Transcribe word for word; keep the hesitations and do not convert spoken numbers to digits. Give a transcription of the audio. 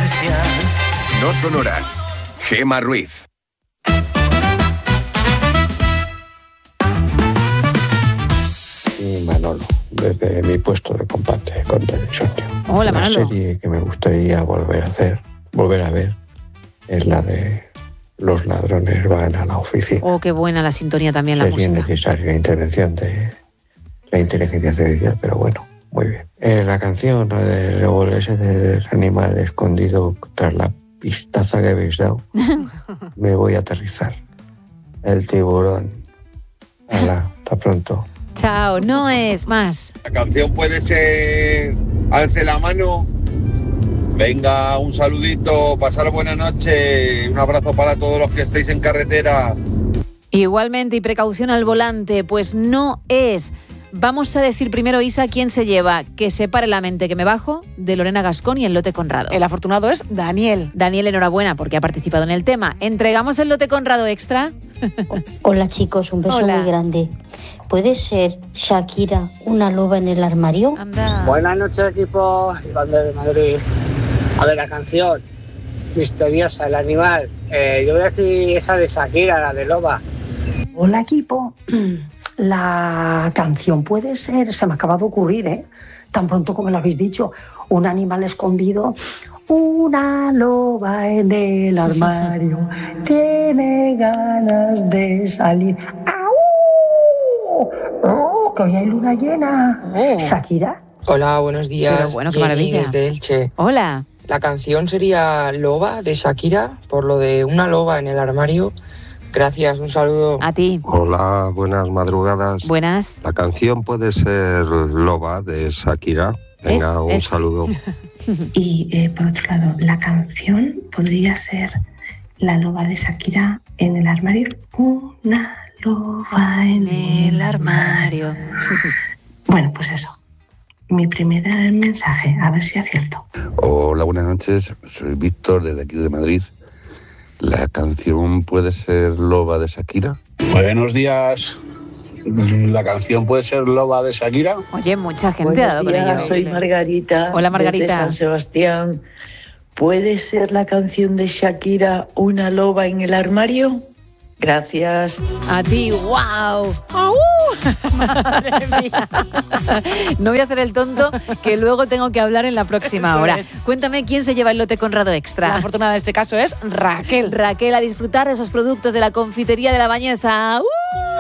Gracias. No son horas. Gema Ruiz. Y Manolo, desde mi puesto de combate contra el insomnio. Hola, la Manolo. serie que me gustaría volver a hacer, volver a ver, es la de Los ladrones van a la oficina. Oh, qué buena la sintonía también, la Sería música. necesaria la intervención de la inteligencia artificial, pero bueno, muy bien. Eh, la canción la de luego ese del animal escondido tras la pistaza que habéis dado, me voy a aterrizar. El tiburón. Hala, hasta pronto. Chao, no es más. La canción puede ser Alce la mano. Venga, un saludito, pasar buena noche, un abrazo para todos los que estéis en carretera. Igualmente, y precaución al volante, pues no es. Vamos a decir primero, Isa, quién se lleva Que se pare la mente que me bajo, de Lorena Gascón y el lote Conrado. El afortunado es Daniel. Daniel, enhorabuena porque ha participado en el tema. ¿Entregamos el lote Conrado extra? Hola chicos, un beso Hola. muy grande. ¿Puede ser Shakira una loba en el armario? Anda. Buenas noches, equipo Iván de Madrid. A ver, la canción misteriosa, el animal. Eh, yo voy a decir esa de Shakira, la de Loba. Hola equipo, la canción puede ser, se me acaba de ocurrir, ¿eh? Tan pronto como lo habéis dicho, un animal escondido, una loba en el armario, tiene ganas de salir. ¡Au! ¡Oh, que hoy hay luna llena! Oh. Shakira. Hola, buenos días. Pero bueno, qué Jenny maravilla. desde Elche. Hola. La canción sería Loba de Shakira, por lo de una loba en el armario. Gracias, un saludo. A ti. Hola, buenas madrugadas. Buenas. La canción puede ser Loba de Shakira. Venga, Es- un es. saludo. Y eh, por otro lado, la canción podría ser La loba de Shakira en el armario. Una loba en el armario. Bueno, pues eso. Mi primer mensaje, a ver si acierto. Hola, buenas noches. Soy Víctor desde aquí de Madrid. ¿La canción puede ser Loba de Shakira? Buenos días. ¿La canción puede ser Loba de Shakira? Oye, mucha gente Buenos ha dado con días, ello. soy Margarita. Hola, Margarita. Desde San Sebastián. ¿Puede ser la canción de Shakira Una loba en el armario? Gracias. A ti, wow. Madre mía. No voy a hacer el tonto, que luego tengo que hablar en la próxima Eso hora. es. Cuéntame quién se lleva el lote Conrado extra. La afortunada en este caso es Raquel. Raquel, a disfrutar de esos productos de la confitería de la Bañeza. ¡Uh!